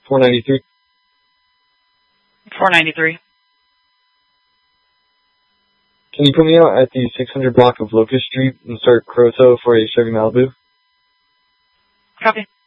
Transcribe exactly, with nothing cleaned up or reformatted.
four ninety-three. four ninety-three. Can you put me out at the six hundred block of Locust Street and start Croto for a Chevy Malibu? Copy.